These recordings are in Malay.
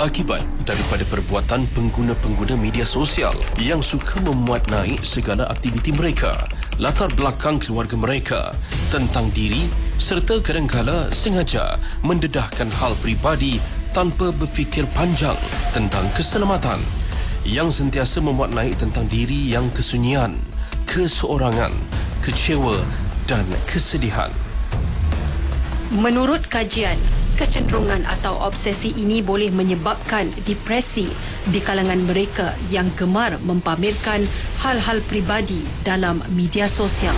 Akibat daripada perbuatan pengguna-pengguna media sosial yang suka memuat naik segala aktiviti mereka, latar belakang keluarga mereka, tentang diri serta kadangkala sengaja mendedahkan hal peribadi tanpa berfikir panjang tentang keselamatan, yang sentiasa memuat naik tentang diri yang kesunyian, keseorangan, kecewa dan kesedihan. Menurut kajian, kecenderungan atau obsesi ini boleh menyebabkan depresi di kalangan mereka yang gemar mempamerkan hal-hal peribadi dalam media sosial.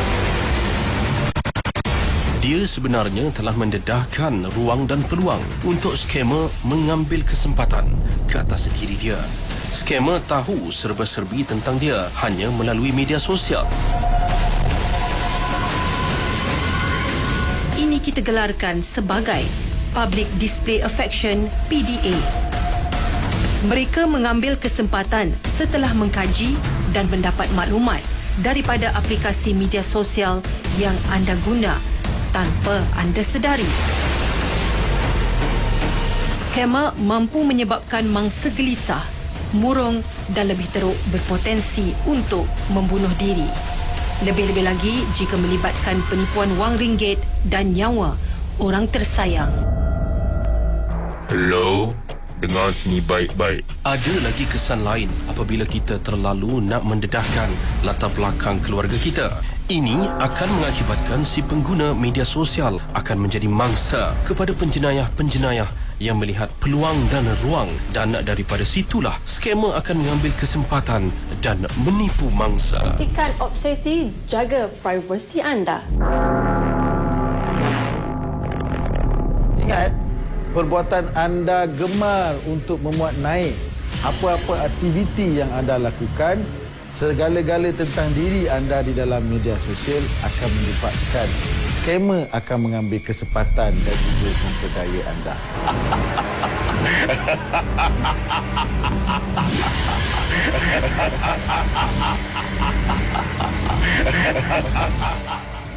Dia sebenarnya telah mendedahkan ruang dan peluang untuk skamer mengambil kesempatan ke atas diri dia. Skamer tahu serba-serbi tentang dia hanya melalui media sosial. Ini kita gelarkan sebagai Public Display Affection (PDA). Mereka mengambil kesempatan setelah mengkaji dan mendapat maklumat daripada aplikasi media sosial yang anda guna tanpa anda sedari. Skamer mampu menyebabkan mangsa gelisah, murung dan lebih teruk berpotensi untuk membunuh diri. Lebih-lebih lagi jika melibatkan penipuan wang ringgit dan nyawa orang tersayang. Hello, dengar sini baik-baik. Ada lagi kesan lain apabila kita terlalu nak mendedahkan latar belakang keluarga kita. Ini akan mengakibatkan si pengguna media sosial akan menjadi mangsa kepada penjenayah-penjenayah yang melihat peluang dan ruang, dan daripada situlah skamer akan mengambil kesempatan dan menipu mangsa. Hentikan obsesi, jaga privasi anda. Ingat, perbuatan anda gemar untuk memuat naik apa-apa aktiviti yang anda lakukan, segala-gala tentang diri anda di dalam media sosial akan menyebabkan skamer akan mengambil kesempatan dan juga memperdaya anda. Ha ha ha ha!